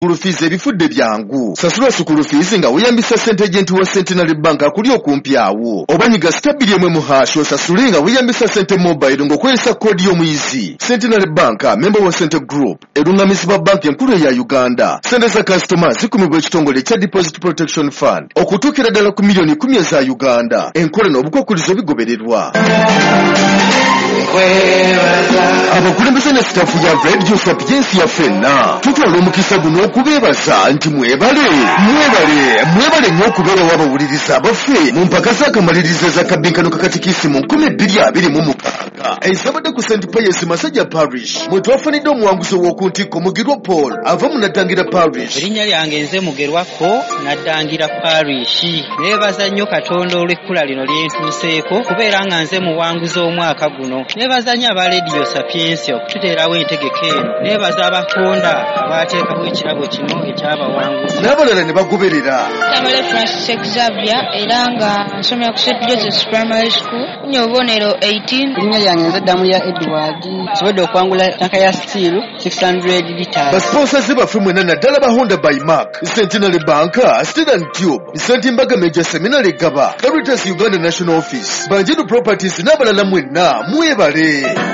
School fees ebifudde byangu. Sasula school fees nga weyambisa ssente agent wa Centenary Bank akuli okumpi awo. Obanyiga stabili emwe mu hash osasule nga weyambisa ssente mobile ng'okozesa koodi y'omuyizi. Centenary Bank, member wa Centre Group, erungamizibwa bank enkulu eya Uganda. Ssente za customers zikumibwa ekitongole ekya Deposit Protection Fund okutuukira ddala ku million 10 eza Uganda. Enkola n'obukwakkulizo bigobererwa. Abakulembeze ne sitafu ya Radio Sapiensi ya ffenna tutwala omukisa guno okubeebaza nti mwebale nnyo okubeera w'abawuliriza abaffe mu mpaka z'akamalirizo ez'akabinkano kakatikisi mu 2026 ezabadde ku St. Pius Masajja Parish mwe twafanidde omuwanguzi w'okuntikko Mugirwa Paul ava mu Naddangira Parish. Erinnya lyange nze Mugerwako Naddangira Parish. Neebaza nnyo Katonda olw'ekkula lino lyentuuseeko kubeera nga nze muwanguzi omwaka guno. Neebaza nnyo aba Radio Sapiensi okututeerawo entegeka eno. Neebaza abatonda abateekawo ekirabo kino ekyabawanguzi. N'abalala ne bagoberera. Tamale Francis Xavier era nga nsomera ku St. Joseph's Primary School. Nnyo obubonero 18. Erinnya lyange nze Damuya Edward. Nsobodde okwangula tanka ya steel 600 liters. Basponsaze baffe mwena naddala ba Honda by Mark, Centenary Bank, Steel and Tube, St. Mbaga Major Seminary Gaba, Caritas Uganda National Office, Banjedu Properties n'abalala mwenna mwebale.